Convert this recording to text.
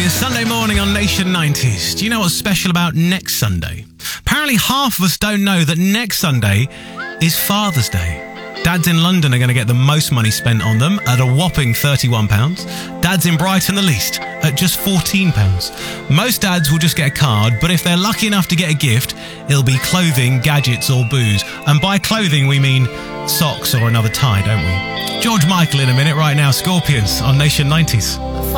It's Sunday morning on Nation 90s. Do you know what's special about next Sunday? Apparently half of us don't know that next Sunday is Father's Day. Dads in London are going to get the most money spent on them at a whopping £31. Dads in Brighton the least at just £14. Most dads will just get a card, but if they're lucky enough to get a gift, it'll be clothing, gadgets or booze. And by clothing we mean socks or another tie, don't we? George Michael in a minute. Right now, Scorpions on Nation 90s.